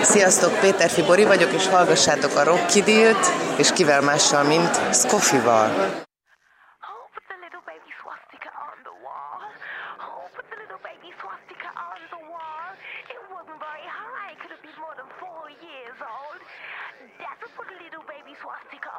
Sziasztok, Péter Fibori vagyok, és hallgassátok a Rocky Dealt, és kivel mással, mint Scoffy-val. Swastika